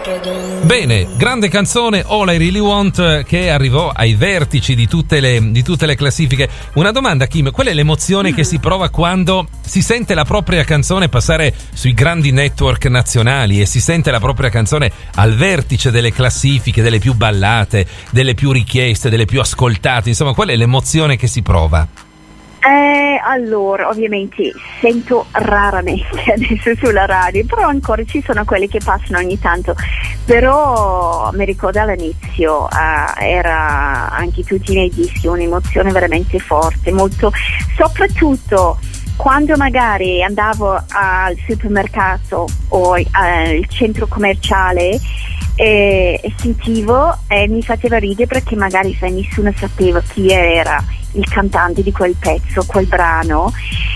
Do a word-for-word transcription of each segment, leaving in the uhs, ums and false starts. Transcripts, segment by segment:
Bene, grande canzone All I Really Want, che arrivò ai vertici di tutte le, di tutte le classifiche. Una domanda, Kim, qual è l'emozione mm. che si prova quando si sente la propria canzone passare sui grandi network nazionali e si sente la propria canzone al vertice delle classifiche, delle più ballate, delle più richieste, delle più ascoltate? Insomma, qual è l'emozione che si prova? Eh, allora, ovviamente sento raramente adesso sulla radio, però ancora ci sono quelli che passano ogni tanto. Però mi ricordo all'inizio uh, era anche tutti i miei dischi un'emozione veramente forte, molto, soprattutto quando magari andavo al supermercato o al centro commerciale e, e sentivo e mi faceva ridere, perché magari sai, nessuno sapeva chi era il cantante di quel pezzo, quel brano,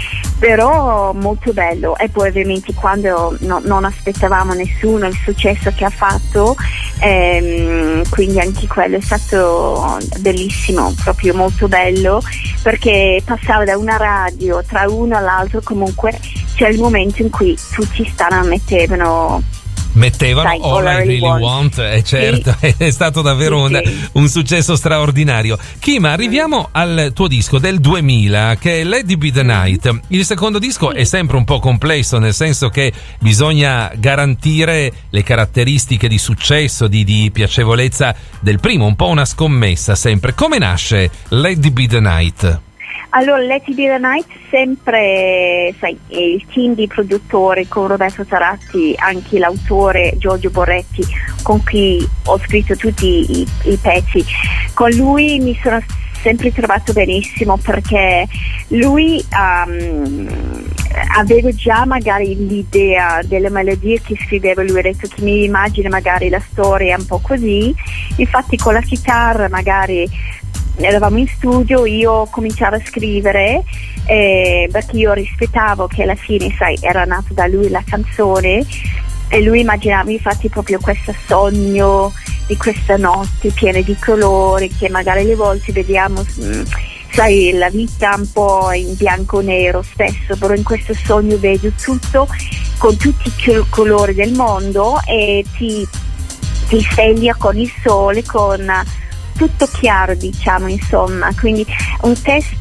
però molto bello. E poi ovviamente quando no, non aspettavamo nessuno il successo che ha fatto, ehm, quindi anche quello è stato bellissimo, proprio molto bello, perché passava da una radio tra uno all'altro, comunque c'è il momento in cui tutti stanno mettevano mettevano Sai, All, All I Really Want, want eh, certo, sì. È stato davvero sì, un, sì. un successo straordinario. Kim, arriviamo al tuo disco del duemila, che è Let It Be The Night. Il secondo disco sì. è sempre un po' complesso, nel senso che bisogna garantire le caratteristiche di successo, di, di piacevolezza del primo, un po' una scommessa sempre. Come nasce Let It Be The Night? Allora, Let It Be The Night, sempre, sai, il team di produttori con Roberto Taratti, anche l'autore Giorgio Borretti, con cui ho scritto tutti i, i pezzi. Con lui mi sono sempre trovato benissimo, perché lui um, avevo già magari l'idea delle melodie che scriveva lui. Ha detto che mi immagina magari la storia un po' così, infatti con la chitarra magari eravamo in studio, io cominciavo a scrivere, eh, perché io rispettavo che alla fine, sai, era nata da lui la canzone, e lui immaginava infatti proprio questo sogno di questa notte piena di colori, che magari le volte vediamo, mh, sai, la vita un po' in bianco e nero spesso, però in questo sogno vedo tutto con tutti i colori del mondo, e ti, ti sveglia con il sole, con tutto chiaro, diciamo, insomma. Quindi un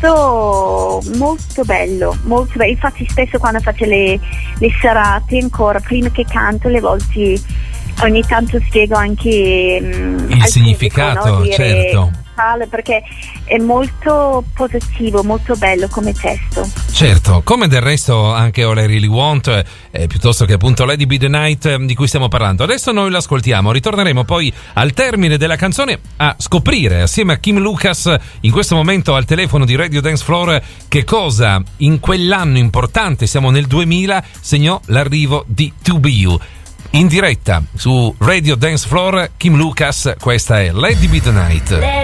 testo molto bello, molto bello. Infatti spesso quando faccio le, le serate, ancora prima che canto, le volte ogni tanto spiego anche mh, il significato, no? Dire, certo, perché è molto positivo, molto bello come testo. Certo, come del resto anche All I Really Want, eh, piuttosto che appunto Let It Be The Night, eh, di cui stiamo parlando. Adesso noi l'ascoltiamo, ritorneremo poi al termine della canzone a scoprire assieme a Kim Lucas, in questo momento al telefono di Radio Dance Floor, che cosa in quell'anno importante, siamo nel duemila, segnò l'arrivo di To Be You. In diretta su Radio Dance Floor, Kim Lucas, questa è Let It Be The Night.